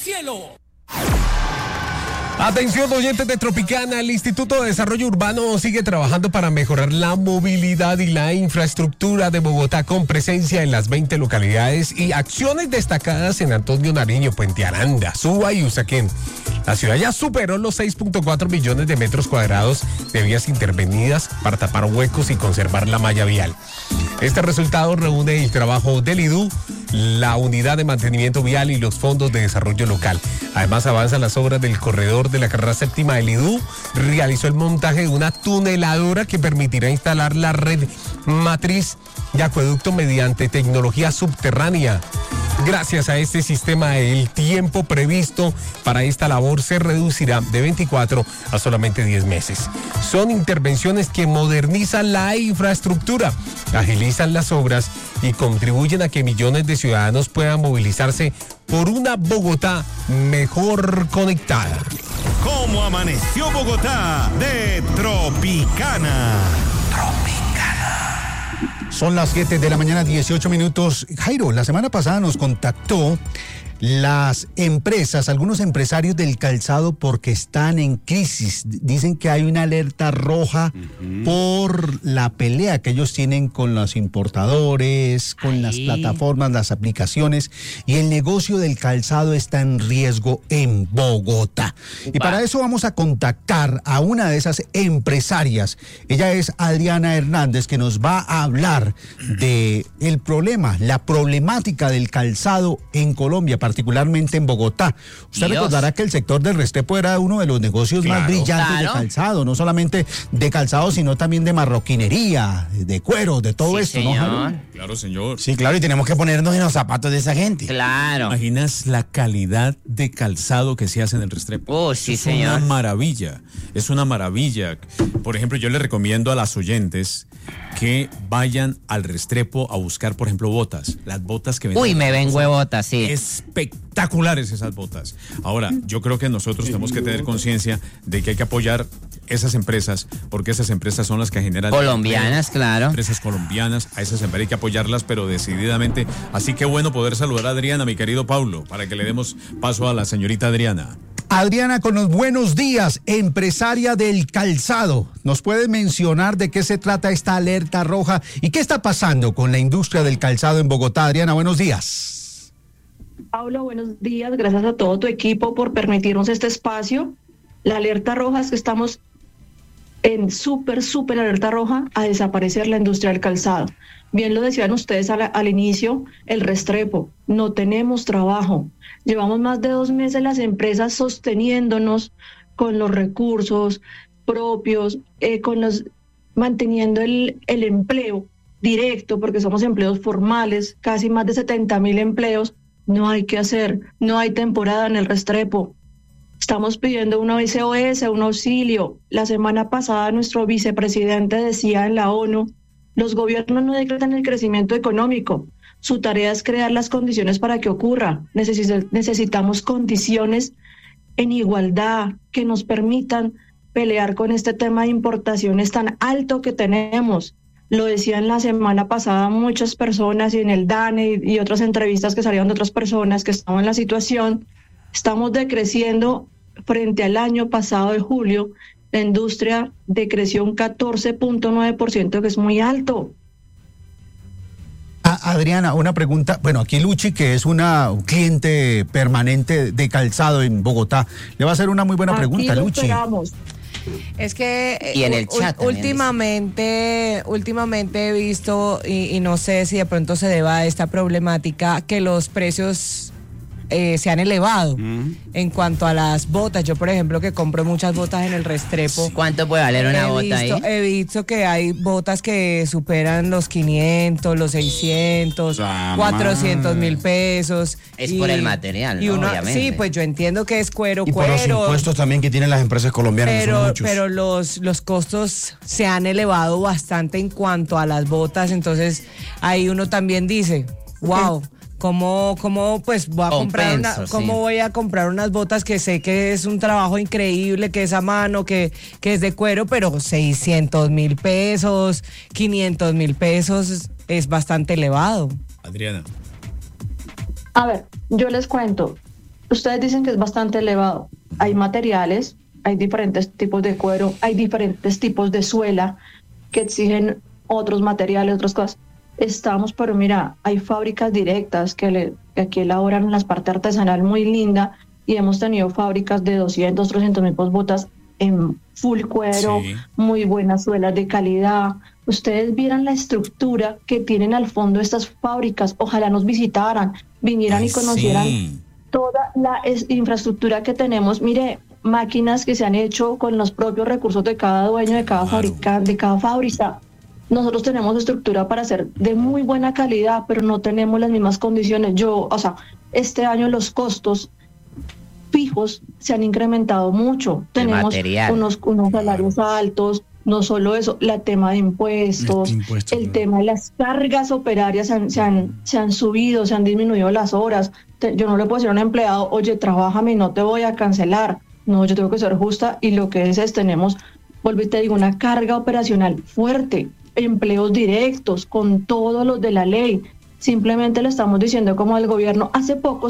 cielo. Atención, oyentes de Tropicana, el Instituto de Desarrollo Urbano sigue trabajando para mejorar la movilidad y la infraestructura de Bogotá con presencia en las 20 localidades y acciones destacadas en Antonio Nariño, Puente Aranda, Suba y Usaquén. La ciudad ya superó los 6.4 millones de metros cuadrados de vías intervenidas para tapar huecos y conservar la malla vial. Este resultado reúne el trabajo del IDU, la Unidad de Mantenimiento Vial y los fondos de desarrollo local. Además, avanzan las obras del corredor de la carrera séptima. El IDU realizó el montaje de una tuneladora que permitirá instalar la red matriz de acueducto mediante tecnología subterránea. Gracias a este sistema, el tiempo previsto para esta labor se reducirá de 24 a solamente 10 meses. Son intervenciones que modernizan la infraestructura, agilizan las obras y contribuyen a que millones de ciudadanos puedan movilizarse por una Bogotá mejor conectada. ¿Cómo amaneció Bogotá? De Tropicana. Son las 7 de la mañana, 18 minutos. Jairo, la semana pasada nos contactó las empresas, algunos empresarios del calzado porque están en crisis. Dicen que hay una alerta roja por la pelea que ellos tienen con los importadores, con las plataformas, las aplicaciones, y el negocio del calzado está en riesgo en Bogotá. Y para eso vamos a contactar a una de esas empresarias. Ella es Adriana Hernández, que nos va a hablar de el problema, la problemática del calzado en Colombia, particularmente en Bogotá. Usted recordará que el sector del Restrepo era uno de los negocios más brillantes de calzado, no solamente de calzado, sino también de marroquinería, de cuero, de todo esto, señor. ¿no? Claro, señor. Sí, claro, y tenemos que ponernos en los zapatos de esa gente. Claro. ¿Imaginas la calidad de calzado que se hace en el Restrepo? Sí, es señor. Una maravilla, es una maravilla. Por ejemplo, yo le recomiendo a las oyentes que vayan al Restrepo a buscar, por ejemplo, botas. Las botas que venden. Uy, me ven huevotas, sí. Espectaculares esas botas. Ahora, yo creo que nosotros tenemos que tener conciencia de que hay que apoyar esas empresas, porque esas empresas son las que generan... Colombianas, claro. Empresas colombianas, a esas empresas hay que apoyarlas, pero decididamente. Así que bueno poder saludar a Adriana, mi querido Paulo, para que le demos paso a la señorita Adriana. Adriana, con los buenos días, empresaria del calzado. ¿Nos puede mencionar de qué se trata esta alerta roja y qué está pasando con la industria del calzado en Bogotá? Adriana, buenos días. Pablo, buenos días. Gracias a todo tu equipo por permitirnos este espacio. La alerta roja es que estamos en súper alerta roja a desaparecer la industria del calzado. Bien lo decían ustedes al inicio, el Restrepo, no tenemos trabajo. Llevamos más de 2 meses las empresas sosteniéndonos con los recursos propios, manteniendo el empleo directo, porque somos empleos formales, casi más de 70,000 empleos. No hay que hacer, no hay temporada en el Restrepo. Estamos pidiendo una SOS, un auxilio. La semana pasada nuestro vicepresidente decía en la ONU, los gobiernos no decretan el crecimiento económico. Su tarea es crear las condiciones para que ocurra. Necesitamos condiciones en igualdad que nos permitan pelear con este tema de importaciones tan alto que tenemos. Lo decían la semana pasada muchas personas y en el DANE y otras entrevistas que salieron de otras personas que estaban en la situación. Estamos decreciendo frente al año pasado de julio. La industria decreció un 14.9%, que es muy alto. Adriana, una pregunta. Bueno, aquí Luchi, que es un cliente permanente de calzado en Bogotá, le va a hacer una muy buena pregunta, Luchi. Esperamos. Es que y en el chat últimamente he visto, y no sé si de pronto se deba a esta problemática, que los precios se han elevado en cuanto a las botas. Yo, por ejemplo, que compro muchas botas en el Restrepo. ¿Cuánto puede valer una bota ahí? He visto que hay botas que superan los 500, los 600, 400,000 pesos. Es por el material, ¿no? Obviamente. Sí, pues yo entiendo que es cuero. Y por los impuestos también que tienen las empresas colombianas, son muchos. Pero los costos se han elevado bastante en cuanto a las botas, entonces ahí uno también dice, wow, ¿cómo pues voy a voy a comprar unas botas que sé que es un trabajo increíble, que es a mano, que es de cuero, pero 600,000 pesos, 500,000 pesos es bastante elevado? Adriana. A ver, yo les cuento. ustedes dicen que es bastante elevado. Hay materiales, hay diferentes tipos de cuero, hay diferentes tipos de suela que exigen otros materiales, otras cosas. Pero mira, hay fábricas directas que aquí elaboran la parte artesanal muy linda y hemos tenido fábricas de 200, 300 mil botas en full cuero, sí, muy buenas suelas de calidad. Ustedes vieran la estructura que tienen al fondo estas fábricas, ojalá nos visitaran, vinieran y conocieran toda la infraestructura que tenemos. Mire, máquinas que se han hecho con los propios recursos de cada dueño, de cada fabricante, de cada fábrica. Nosotros tenemos estructura para ser de muy buena calidad, pero no tenemos las mismas condiciones. Este año los costos fijos se han incrementado mucho. Tenemos unos salarios altos, no solo eso, el tema de impuestos, el tema de las cargas operarias se han subido, se han disminuido las horas. Yo no le puedo decir a un empleado, oye, trabájame y no te voy a cancelar. No, yo tengo que ser justa y lo que tenemos, vuelvo y te digo, una carga operacional fuerte, empleos directos con todos los de la ley. Simplemente le estamos diciendo como al gobierno, hace poco